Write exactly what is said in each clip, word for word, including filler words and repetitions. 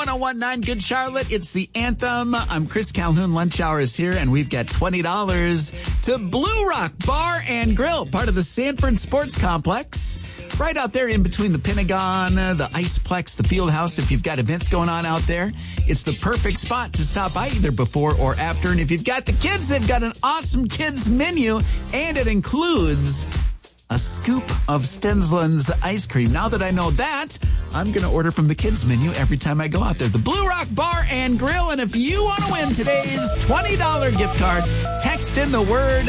oh one point nine Good Charlotte. It's the anthem. I'm Chris Calhoun. Lunch hour is here, and we've got twenty dollars to Blue Rock Bar and Grill, part of the Sanford Sports Complex. Right out there in between the Pentagon, the Iceplex, the Fieldhouse. If you've got events going on out there, it's the perfect spot to stop by either before or after. And if you've got the kids, they've got an awesome kids menu, and it includes a scoop of Stensland's ice cream. Now that I know that, I'm going to order from the kids menu every time I go out there. The Blue Rock Bar and Grill. And if you want to win today's twenty dollars gift card, text in the word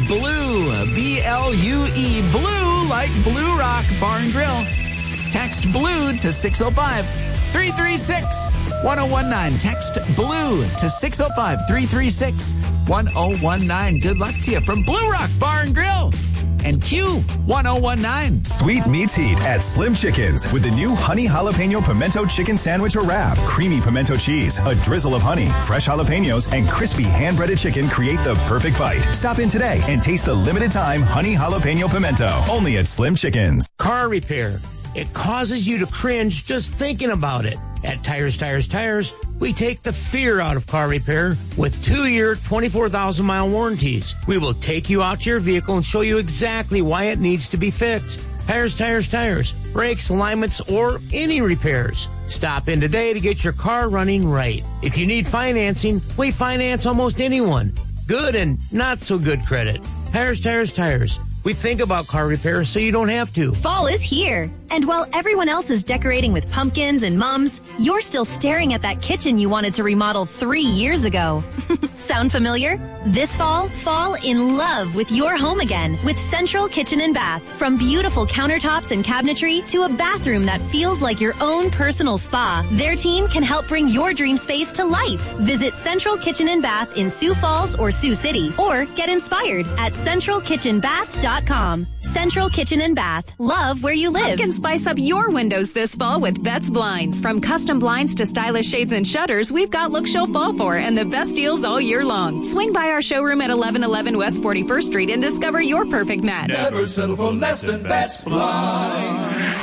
BLUE, B L U E, BLUE, like Blue Rock Bar and Grill. Text BLUE to six oh five, three three six, one oh one nine. Text BLUE to six oh five, three three six, one oh one nine. Good luck to you from Blue Rock Bar and Grill and Q one oh one nine. Sweet meats heat at Slim Chickens with the new honey jalapeno pimento chicken sandwich or wrap. Creamy pimento cheese, a drizzle of honey, fresh jalapenos, and crispy hand-breaded chicken create the perfect bite. Stop in today and taste the limited time honey jalapeno pimento. Only at Slim Chickens. Car repair. It causes you to cringe just thinking about it. At Tires, Tires, Tires, we take the fear out of car repair with two-year, twenty-four thousand mile warranties. We will take you out to your vehicle and show you exactly why it needs to be fixed. Tires, Tires, Tires, brakes, alignments, or any repairs. Stop in today to get your car running right. If you need financing, we finance almost anyone. Good and not so good credit. Tires, Tires, Tires. We think about car repair so you don't have to. Fall is here. And while everyone else is decorating with pumpkins and mums, you're still staring at that kitchen you wanted to remodel three years ago. Sound familiar? This fall, fall in love with your home again with Central Kitchen and Bath. From beautiful countertops and cabinetry to a bathroom that feels like your own personal spa, their team can help bring your dream space to life. Visit Central Kitchen and Bath in Sioux Falls or Sioux City, or get inspired at central kitchen bath dot com. Central Kitchen and Bath. Love where you live. Pumpkin spice up your windows this fall with Betts Blinds. From custom blinds to stylish shades and shutters, we've got look show fall for and the best deals all year long. Swing by our showroom at eleven eleven West forty-first Street and discover your perfect match. Never settle for less than Betts Blinds.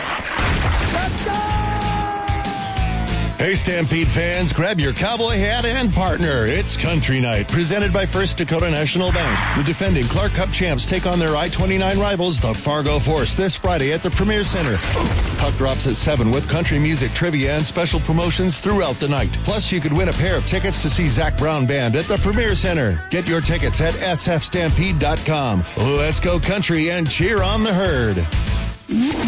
Let's go! Hey, Stampede fans, grab your cowboy hat and partner. It's Country Night, presented by First Dakota National Bank. The defending Clark Cup champs take on their I twenty-nine rivals, the Fargo Force, this Friday at the Premier Center. Puck drops at seven with country music, trivia, and special promotions throughout the night. Plus, you could win a pair of tickets to see Zach Brown Band at the Premier Center. Get your tickets at s f stampede dot com. Let's go country and cheer on the herd.